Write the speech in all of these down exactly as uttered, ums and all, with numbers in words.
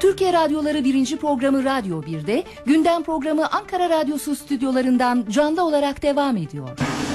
Türkiye Radyoları birinci programı Radyo bir'de, gündem programı Ankara Radyosu stüdyolarından canlı olarak devam ediyor.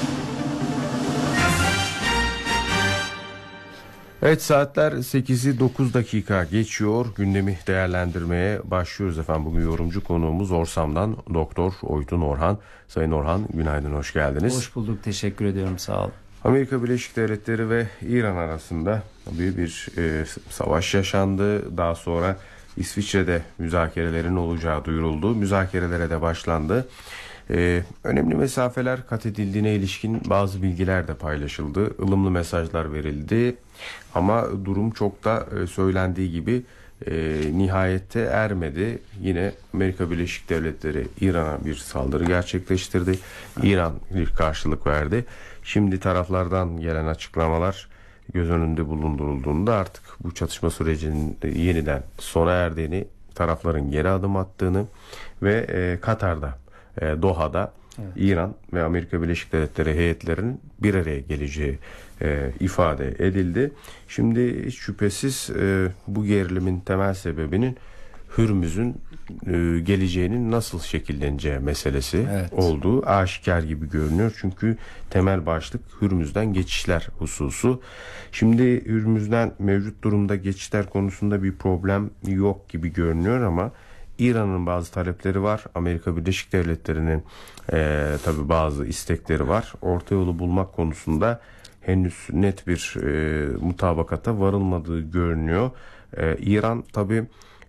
Evet, saatler sekizi dokuz dakika geçiyor. Gündemi değerlendirmeye başlıyoruz efendim. Bugün yorumcu konuğumuz Orsam'dan Doktor Oytun Orhan. Sayın Orhan, günaydın, hoş geldiniz. Hoş bulduk, teşekkür ediyorum, sağ olun. Amerika Birleşik Devletleri ve İran arasında bir, bir e, savaş yaşandı. Daha sonra İsviçre'de müzakerelerin olacağı duyuruldu. Müzakerelere de başlandı. Ee, önemli mesafeler kat edildiğine ilişkin bazı bilgiler de paylaşıldı. Ilımlı mesajlar verildi. Ama durum çok da e, söylendiği gibi e, nihayette ermedi. Yine Amerika Birleşik Devletleri İran'a bir saldırı gerçekleştirdi. İran bir karşılık verdi. Şimdi taraflardan gelen açıklamalar göz önünde bulundurulduğunda artık bu çatışma sürecinin yeniden sona erdiğini, tarafların geri adım attığını ve e, Katar'da, e, Doha'da evet. İran ve Amerika Birleşik Devletleri heyetlerinin bir araya geleceği e, ifade edildi. Şimdi hiç şüphesiz e, bu gerilimin temel sebebinin Hürmüz'ün e, geleceğinin nasıl şekilleneceği meselesi evet. olduğu aşikar gibi görünüyor. Çünkü temel başlık Hürmüz'den geçişler hususu. Şimdi Hürmüz'den mevcut durumda geçişler konusunda bir problem yok gibi görünüyor ama İran'ın bazı talepleri var. Amerika Birleşik Devletleri'nin e, tabii bazı istekleri var. Orta yolu bulmak konusunda henüz net bir e, mutabakata varılmadığı görünüyor. E, İran tabii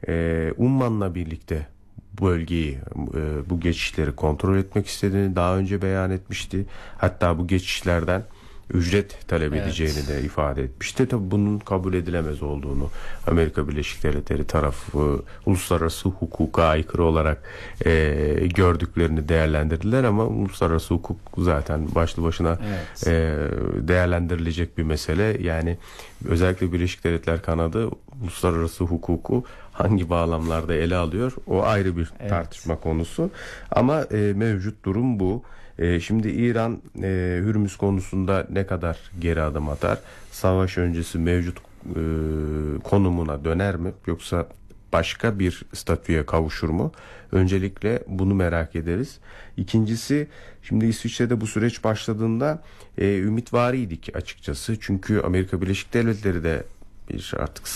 e, Umman'la birlikte bölgeyi, e, bu geçişleri kontrol etmek istediğini daha önce beyan etmişti. Hatta bu geçişlerden ücret talep evet. edeceğini de ifade etmişti. Tabii bunun kabul edilemez olduğunu Amerika Birleşik Devletleri tarafı uluslararası hukuka aykırı olarak e, gördüklerini değerlendirdiler ama uluslararası hukuk zaten başlı başına evet. e, değerlendirilecek bir mesele. Yani özellikle Birleşik Devletler kanadı uluslararası hukuku hangi bağlamlarda ele alıyor? O ayrı bir evet. tartışma konusu. Ama e, mevcut durum bu. E, şimdi İran e, Hürmüz konusunda ne kadar geri adım atar? Savaş öncesi mevcut e, konumuna döner mi? Yoksa başka bir statüye kavuşur mu? Öncelikle bunu merak ederiz. İkincisi, şimdi İsviçre'de bu süreç başladığında e, ümitvariydik açıkçası. Çünkü Amerika Birleşik Devletleri de bir artık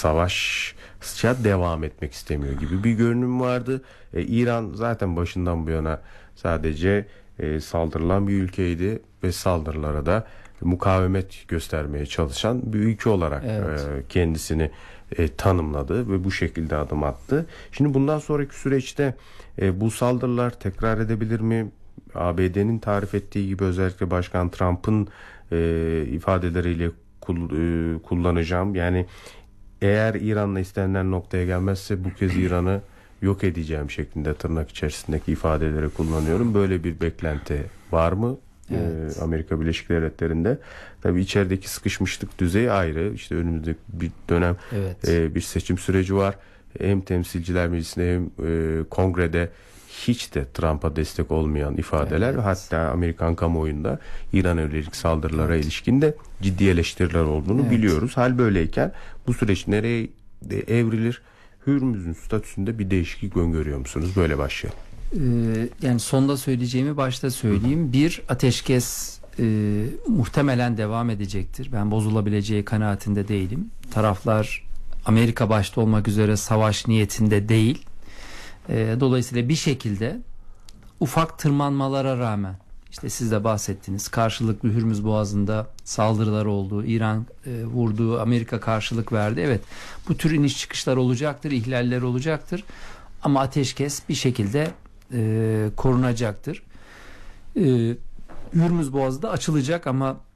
savaşa devam etmek istemiyor gibi bir görünüm vardı. E, İran zaten başından bu yana sadece e, saldırılan bir ülkeydi ve saldırılara da mukavemet göstermeye çalışan bir ülke olarak evet. e, kendisini e, tanımladı ve bu şekilde adım attı. Şimdi bundan sonraki süreçte e, bu saldırılar tekrar edebilir mi? A B D'nin tarif ettiği gibi özellikle Başkan Trump'ın e, ifadeleriyle kullanacağım. Yani eğer İran'la istenilen noktaya gelmezse bu kez İran'ı yok edeceğim şeklinde tırnak içerisindeki ifadeleri kullanıyorum. Böyle bir beklenti var mı? Evet. Ee, Amerika Birleşik Devletleri'nde. Tabii içerideki sıkışmışlık düzeyi ayrı. İşte önümüzde bir dönem evet. e, bir seçim süreci var. Hem Temsilciler Meclisi'nde hem e, Kongre'de hiç de Trump'a destek olmayan ifadeler evet. ve hatta Amerikan kamuoyunda İran'a yönelik saldırılara evet. ilişkin de ciddi eleştiriler olduğunu evet. biliyoruz. Hal böyleyken bu süreç nereye evrilir? Hürmüz'ün statüsünde bir değişiklik öngörüyor musunuz? Böyle başlayalım. Ee, yani sonda söyleyeceğimi başta söyleyeyim. Bir, ateşkes e, muhtemelen devam edecektir. Ben bozulabileceği kanaatinde değilim. Taraflar Amerika başta olmak üzere savaş niyetinde değil. E, dolayısıyla bir şekilde ufak tırmanmalara rağmen işte siz de bahsettiniz, karşılıklı Hürmüz Boğazı'nda saldırılar oldu, İran e, vurdu, Amerika karşılık verdi. Evet, bu tür iniş çıkışlar olacaktır, ihlaller olacaktır ama ateşkes bir şekilde e, korunacaktır. E, Hürmüz Boğazı da açılacak ama